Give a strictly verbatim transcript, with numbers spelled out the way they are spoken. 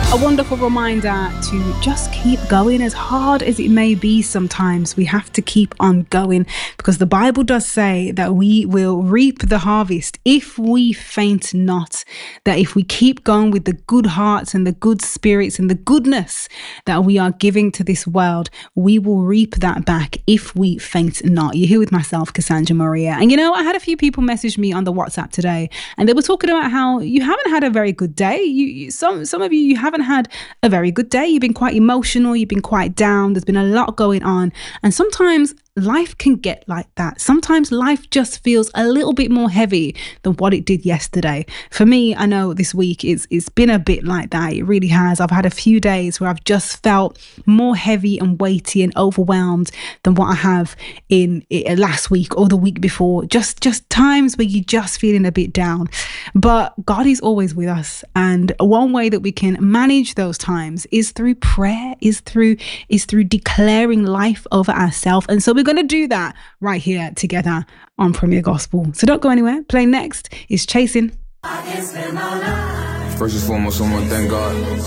A wonderful reminder to just keep going, as hard as it may be sometimes. We have to keep on going, because the Bible does say that we will reap the harvest if we faint not. That if we keep going with the good hearts and the good spirits and the goodness that we are giving to this world, we will reap that back if we faint not. You're here with myself, Cassandra Maria. And you know, I had a few people message me on the WhatsApp today, and they were talking about how you haven't had a very good day. You, you some some of you, you haven't had a very good day. You've been quite emotional. You've been quite down. There's been a lot going on. And sometimes life can get like that. Sometimes life just feels a little bit more heavy than what it did yesterday. For me, I know this week it's, it's been a bit like that. It really has. I've had a few days where I've just felt more heavy and weighty and overwhelmed than what I have in, in last week or the week before. Just, just times where you're just feeling a bit down. But God is always with us. And one way that we can manage those times is through prayer, is through, is through declaring life over ourselves. And so we're going to do that right here together on Premier Gospel. So don't go anywhere. Playing next is Chasing. First and foremost, I want to thank God.